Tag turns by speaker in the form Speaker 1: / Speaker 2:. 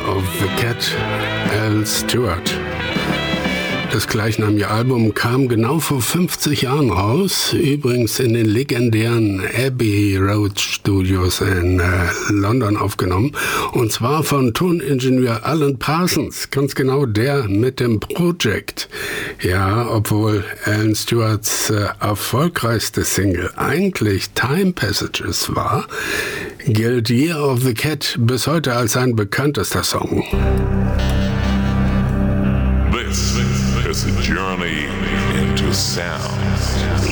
Speaker 1: of the Cat, Al Stewart. Das gleichnamige Album kam genau vor 50 Jahren raus, übrigens in den legendären Abbey Road Studios in London aufgenommen, und zwar von Toningenieur Alan Parsons, ganz genau der mit dem Project. Ja, obwohl Alan Stewarts erfolgreichste Single eigentlich Time Passages war, gilt Year of the Cat bis heute als sein bekanntester Song.
Speaker 2: This is a journey into sound.